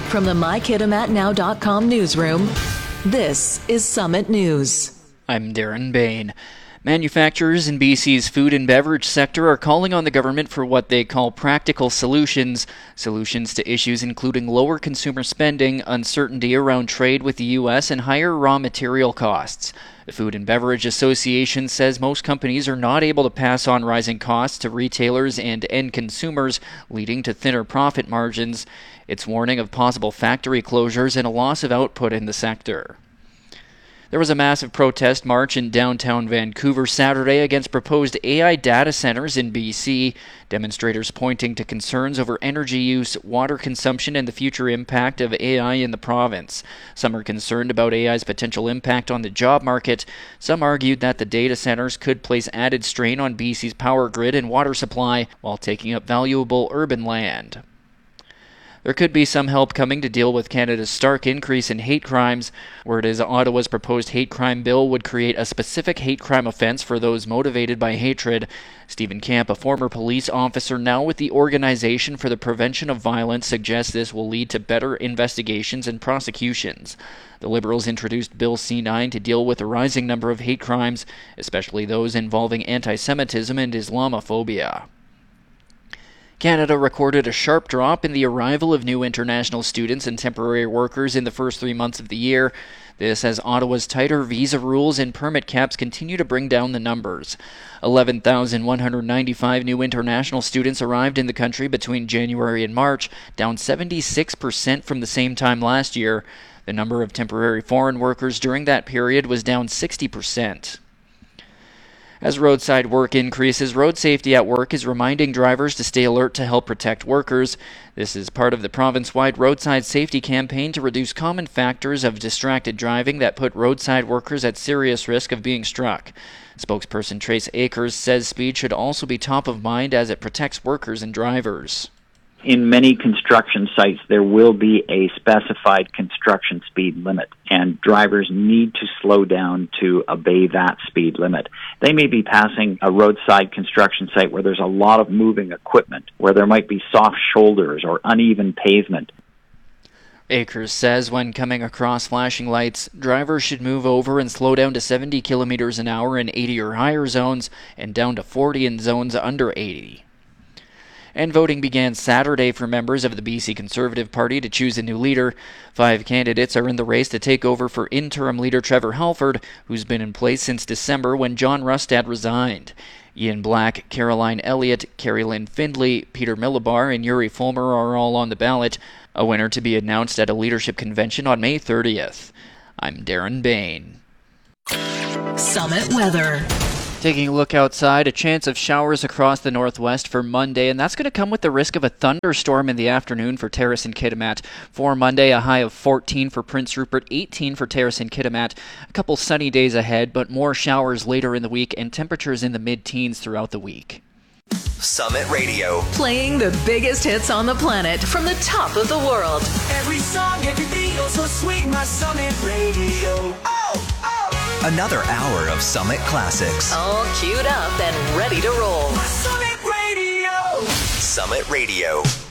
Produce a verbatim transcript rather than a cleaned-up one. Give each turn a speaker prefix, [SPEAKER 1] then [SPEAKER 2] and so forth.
[SPEAKER 1] From the my kitimat now dot com newsroom, this is Summit News.
[SPEAKER 2] I'm Darren Bain. Manufacturers in B C's food and beverage sector are calling on the government for what they call practical solutions. Solutions to issues including lower consumer spending, uncertainty around trade with the U S, and higher raw material costs. The Food and Beverage Association says most companies are not able to pass on rising costs to retailers and end consumers, leading to thinner profit margins. It's warning of possible factory closures and a loss of output in the sector. There was a massive protest march in downtown Vancouver Saturday against proposed A I data centers in B C, demonstrators pointing to concerns over energy use, water consumption, and the future impact of A I in the province. Some are concerned about A I's potential impact on the job market. Some argued that the data centers could place added strain on B C's power grid and water supply while taking up valuable urban land. There could be some help coming to deal with Canada's stark increase in hate crimes. Word is Ottawa's proposed hate crime bill would create a specific hate crime offense for those motivated by hatred. Stephen Camp, a former police officer now with the Organization for the Prevention of Violence, suggests this will lead to better investigations and prosecutions. The Liberals introduced Bill C nine to deal with the rising number of hate crimes, especially those involving anti-Semitism and Islamophobia. Canada recorded a sharp drop in the arrival of new international students and temporary workers in the first three months of the year. This as Ottawa's tighter visa rules and permit caps continue to bring down the numbers. eleven thousand one hundred ninety-five new international students arrived in the country between January and March, down seventy-six percent from the same time last year. The number of temporary foreign workers during that period was down sixty percent. As roadside work increases, Road Safety at Work is reminding drivers to stay alert to help protect workers. This is part of the province-wide roadside safety campaign to reduce common factors of distracted driving that put roadside workers at serious risk of being struck. Spokesperson Trace Akers says speed should also be top of mind as it protects workers and drivers.
[SPEAKER 3] In many construction sites, there will be a specified construction speed limit, and drivers need to slow down to obey that speed limit. They may be passing a roadside construction site where there's a lot of moving equipment, where there might be soft shoulders or uneven pavement.
[SPEAKER 2] Akers says when coming across flashing lights, drivers should move over and slow down to seventy kilometers an hour in eighty or higher zones and down to forty in zones under eighty. And voting began Saturday for members of the B C Conservative Party to choose a new leader. Five candidates are in the race to take over for interim leader Trevor Halford, who's been in place since December when John Rustad resigned. Ian Black, Caroline Elliott, Carrie Lynn Findlay, Peter Millibar, and Yuri Fulmer are all on the ballot. A winner to be announced at a leadership convention on May thirtieth. I'm Darren Bain.
[SPEAKER 1] Summit weather.
[SPEAKER 2] Taking a look outside, a chance of showers across the northwest for Monday, and that's going to come with the risk of a thunderstorm in the afternoon for Terrace and Kitimat. For Monday, a high of fourteen for Prince Rupert, eighteen for Terrace and Kitimat. A couple sunny days ahead, but more showers later in the week and temperatures in the mid-teens throughout the week.
[SPEAKER 4] Summit Radio.
[SPEAKER 1] Playing the biggest hits on the planet from the top of the world.
[SPEAKER 5] Every song, every beat, oh so sweet, my Summit Radio. Oh, oh.
[SPEAKER 4] Another hour of Summit Classics.
[SPEAKER 1] All queued up and ready to roll.
[SPEAKER 5] Summit Radio.
[SPEAKER 4] Summit Radio.